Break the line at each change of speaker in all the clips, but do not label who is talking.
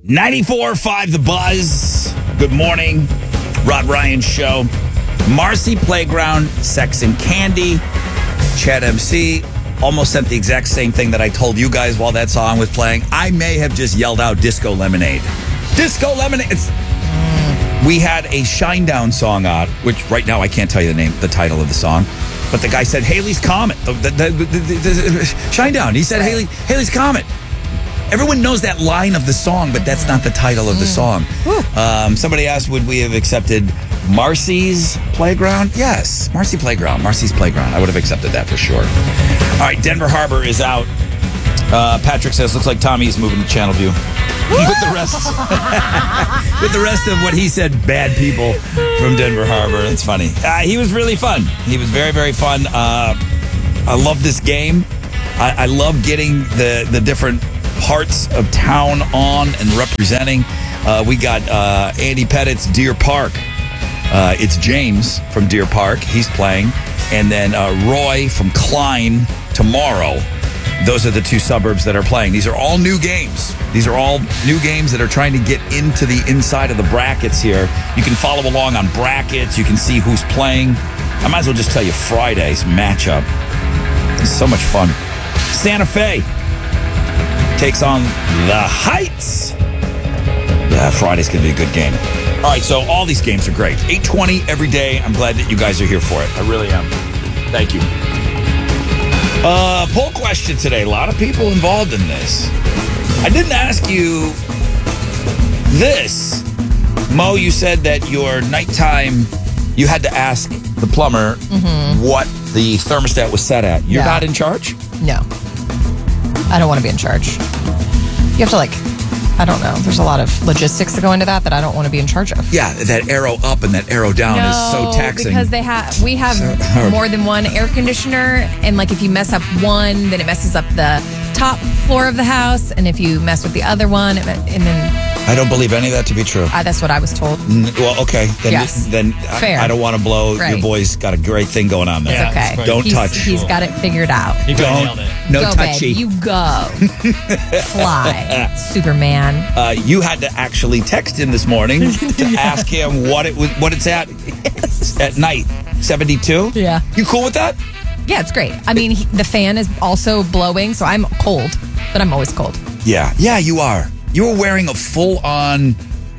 94.5 The Buzz. Good morning. Rod Ryan Show. Marcy Playground, Sex and Candy. Chad MC almost sent the exact same thing that I told you guys while that song was playing. I may have just yelled out Disco Lemonade. Disco Lemonade. We had a Shinedown song out, which right now I can't tell you the title of the song. But the guy said Haley's Comet. Shinedown. He said Haley's Comet. Everyone knows that line of the song, but that's not the title of the song. Somebody asked, would we have accepted Marcy's Playground? Yes, Marcy's Playground. I would have accepted that for sure. All right, Denver Harbor is out. Patrick says, looks like Tommy is moving to Channelview. With the rest of what he said, bad people from Denver Harbor. It's funny. He was really fun. He was very, very fun. I love this game. I love getting the different parts of town on and representing. We got Andy Pettit's Deer Park. It's James from Deer Park. He's playing. And then Roy from Klein tomorrow. Those are the two suburbs that are playing. These are all new games. These are all new games that are trying to get into the inside of the brackets here. You can follow along on brackets. You can see who's playing. I might as well just tell you Friday's matchup. It's so much fun. Santa Fe takes on the Heights. Yeah, Friday's going to be a good game. All right, so all these games are great. 8:20 every day. I'm glad that you guys are here for it. I really am. Thank you. Poll question today. A lot of people involved in this. I didn't ask you this. Mo, you said that your nighttime, you had to ask the plumber what the thermostat was set at. You're not in charge?
No. I don't want to be in charge. You have to I don't know. There's a lot of logistics that go into that I don't want to be in charge of.
Yeah, that arrow up and that arrow down is so taxing.
Because we have more than one air conditioner, and if you mess up one, then it messes up the top floor of the house, and if you mess with the other one, and then
I don't believe any of that to be true.
that's what I was told.
Well, okay. Then
Fair.
I don't want to blow. Right. Your boy's got a great thing going on there.
It's okay.
Don't touch.
He's got it figured out.
No
go,
touchy.
Babe, you go. Fly, Superman.
You had to actually text him this morning to ask him what it's at at night. 72?
Yeah.
You cool with that?
Yeah, it's great. I mean, the fan is also blowing, so I'm cold, but I'm always cold.
Yeah. Yeah, you are. You were wearing a full-on,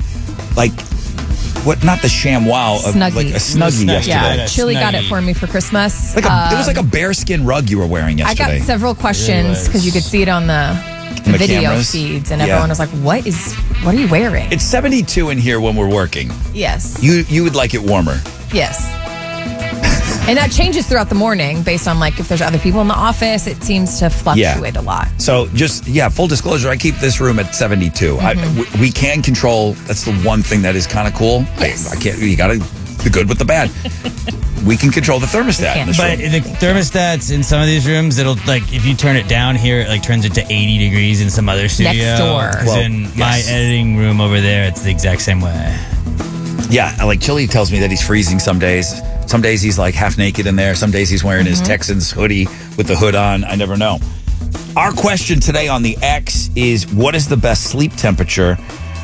not the ShamWow,
Snuggie.
a Snuggie yesterday.
Yeah, Chili got it for me for Christmas.
It was like a bearskin rug you were wearing yesterday.
I got several questions because you could see it on the video
cameras?
feeds, and everyone was like, what are you wearing?
It's 72 in here when we're working.
Yes.
You would like it warmer.
Yes. And that changes throughout the morning based on if there's other people in the office. It seems to fluctuate a lot.
So full disclosure, I keep this room at 72. We can control. That's the one thing that is kind of cool.
Yes.
I can't. You got to the good with the bad. We can control the thermostat in this room.
But the thermostats in some of these rooms, it'll if you turn it down here, it turns it to 80 degrees in some other studio.
Next door.
Well, in my editing room over there, it's the exact same way.
Yeah, Chili tells me that he's freezing some days. Some days he's half naked in there. Some days he's wearing his Texans hoodie with the hood on. I never know. Our question today on the X is, what is the best sleep temperature?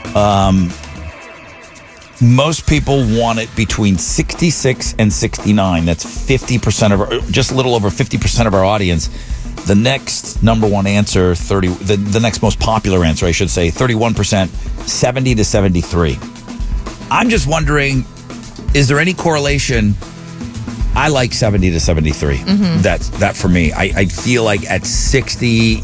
Most people want it between 66 and 69. That's 50% just a little over 50% of our audience. The next number one answer, the next most popular answer, I should say, 31%, 70 to 73. I'm just wondering, is there any correlation? I like 70 to 73. That's that for me. I feel like at 69,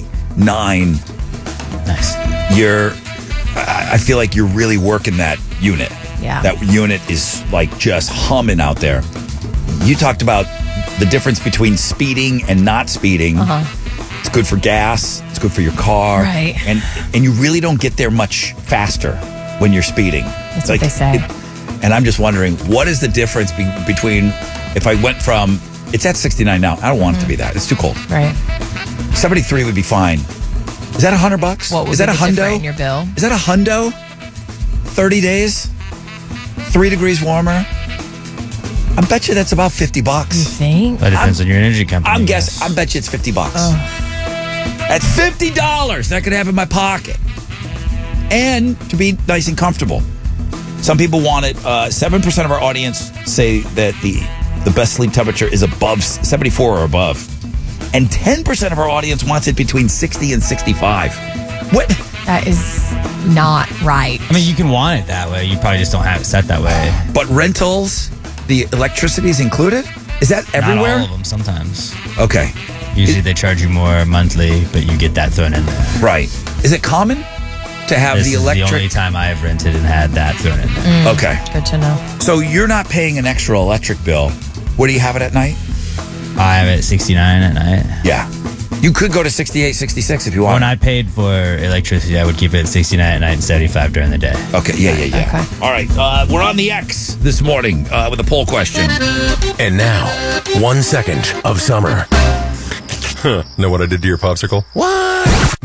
nice.
I feel like you're really working that unit.
Yeah.
That unit is just humming out there. You talked about the difference between speeding and not speeding. It's good for gas. It's good for your car.
Right.
And you really don't get there much faster when you're speeding.
That's what they say.
And I'm just wondering, what is the difference between if I went from, it's at 69 now. I don't want it to be that. It's too cold.
Right.
73 would be fine. Is that $100?
What would
is that
be
a hundo?
in your bill?
Is that a hundo? 30 days? 3 degrees warmer? I bet you that's about $50.
You think?
That depends on your energy company.
I bet you it's $50. At $50, I could have in my pocket. and to be nice and comfortable. Some people want it. 7% of our audience say that the best sleep temperature is above 74 or above. And 10% of our audience wants it between 60 and 65. What?
That is not right.
I mean, you can want it that way. You probably just don't have it set that way.
But rentals, the electricity is included? Is that everywhere?
Not all of them, sometimes.
Okay.
Usually they charge you more monthly, but you get that thrown in there.
Right. Is it common to have
This
the
is
electric?
the only time I have rented and had that thrown in there.
Okay.
Good to know.
So you're not paying an extra electric bill. Where do you have it at night?
I have it at 69 at night.
Yeah. You could go to 68, 66 if you want.
When I paid for electricity, I would keep it at 69 at night and 75 during the day.
Okay, yeah.
Okay.
All right, we're on the X this morning with a poll question.
And now, 1 second of summer.
Know what I did to your popsicle?
What?